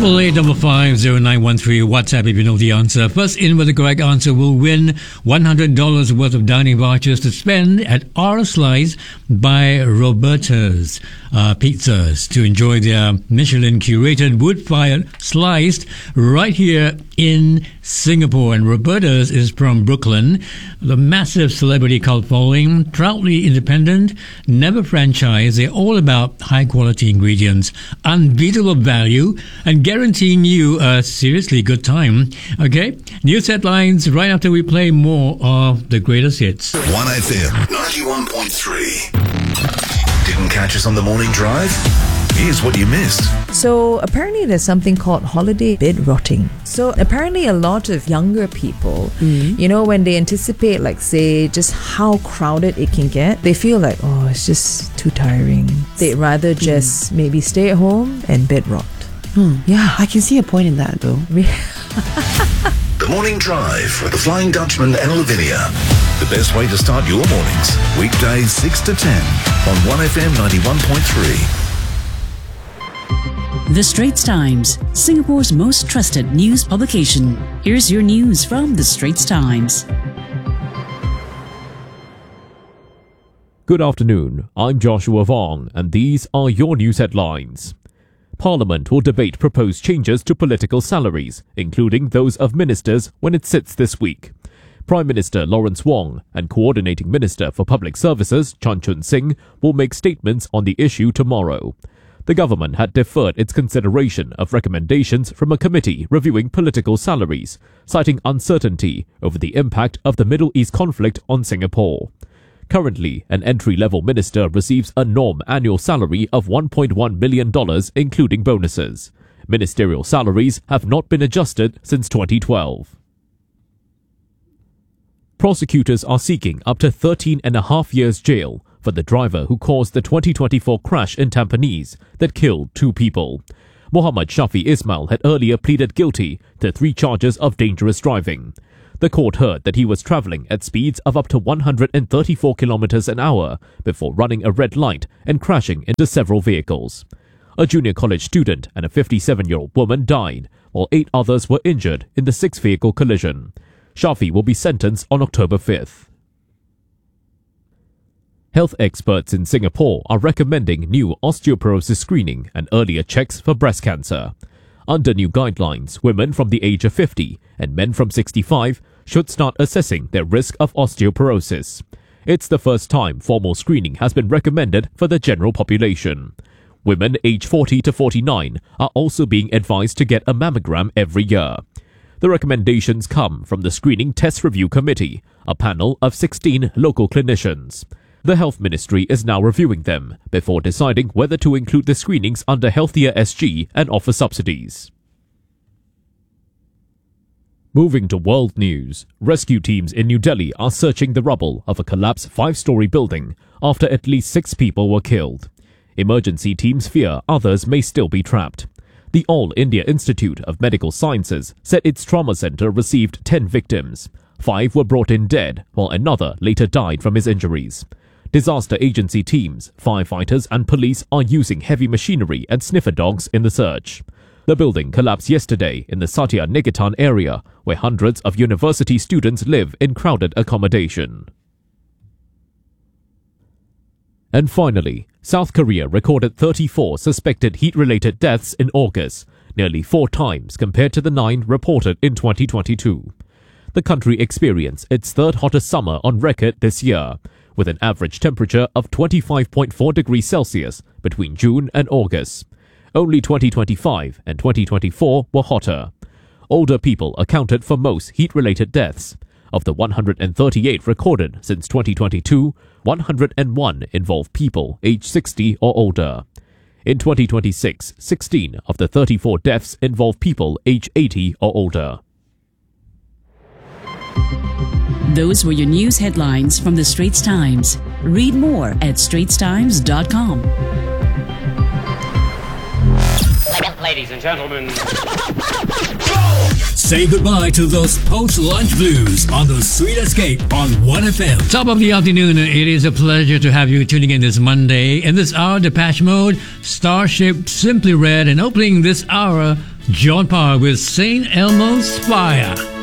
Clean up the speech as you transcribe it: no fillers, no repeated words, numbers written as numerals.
88550913 WhatsApp if you know the answer. First in with the correct answer will win $100 worth of dining vouchers to spend at R Slice by Roberta's Pizzas to enjoy their Michelin curated wood-fired sliced right here in Singapore. And Roberta's is from Brooklyn. The massive celebrity cult following, proudly independent, never franchise. They're all about high-quality ingredients, unbeatable value, and guaranteeing you a seriously good time. Okay, news headlines right after we play more of the greatest hits. 1FM 91.3. Didn't catch us on the morning drive? Here's what you missed. So apparently there's something called holiday bed rotting. So apparently a lot of younger people, you know, when they anticipate, like, say, just how crowded it can get, they feel like, oh, it's just too tiring. They'd rather just maybe stay at home and bed rot. Yeah, I can see a point in that though. The Morning Drive with the Flying Dutchman and Lavinia. The best way to start your mornings. Weekdays 6 to 10 on 1FM 91.3. The Straits Times, Singapore's most trusted news publication. Here's your news from The Straits Times. Good afternoon, I'm Joshua Vong, and these are your news headlines. Parliament will debate proposed changes to political salaries, including those of ministers, when it sits this week. Prime Minister Lawrence Wong and Coordinating Minister for Public Services Chan Chun Sing will make statements on the issue tomorrow. The government had deferred its consideration of recommendations from a committee reviewing political salaries, citing uncertainty over the impact of the Middle East conflict on Singapore. Currently, an entry-level minister receives a norm annual salary of $1.1 million, including bonuses. Ministerial salaries have not been adjusted since 2012. Prosecutors are seeking up to 13.5 years jail for the driver who caused the 2024 crash in Tampines that killed 2 people. Muhammad Shafi Ismail had earlier pleaded guilty to 3 charges of dangerous driving. The court heard that he was travelling at speeds of up to 134 kilometers an hour before running a red light and crashing into several vehicles. A junior college student and a 57-year-old woman died, while 8 others were injured in the 6-vehicle collision. Shafi will be sentenced on October 5th. Health experts in Singapore are recommending new osteoporosis screening and earlier checks for breast cancer. Under new guidelines, women from the age of 50 and men from 65 should start assessing their risk of osteoporosis. It's the first time formal screening has been recommended for the general population. Women aged 40 to 49 are also being advised to get a mammogram every year. The recommendations come from the Screening Test Review Committee, a panel of 16 local clinicians. The Health Ministry is now reviewing them before deciding whether to include the screenings under Healthier SG and offer subsidies. Moving to world news, rescue teams in New Delhi are searching the rubble of a collapsed 5-story building after at least 6 people were killed. Emergency teams fear others may still be trapped. The All India Institute of Medical Sciences said its trauma centre received 10 victims. 5 were brought in dead, while another later died from his injuries. Disaster agency teams, firefighters and police are using heavy machinery and sniffer dogs in the search. The building collapsed yesterday in the Satya Nikatan area, where hundreds of university students live in crowded accommodation. And finally, South Korea recorded 34 suspected heat-related deaths in August, nearly 4 times compared to the 9 reported in 2022. The country experienced its 3rd hottest summer on record this year, with an average temperature of 25.4 degrees Celsius between June and August. Only 2025 and 2024 were hotter. Older people accounted for most heat-related deaths. Of the 138 recorded since 2022, 101 involved people aged 60 or older. In 2026, 16 of the 34 deaths involved people aged 80 or older. Those were your news headlines from The Straits Times. Read more at straitstimes.com. Ladies and gentlemen, go! Say goodbye to those post-lunch blues on the Sweet Escape on 1FM. Top of the afternoon, it is a pleasure to have you tuning in this Monday. In this hour, Depeche Mode, Starship, Simply Red, and opening this hour, John Parr with St. Elmo's Fire.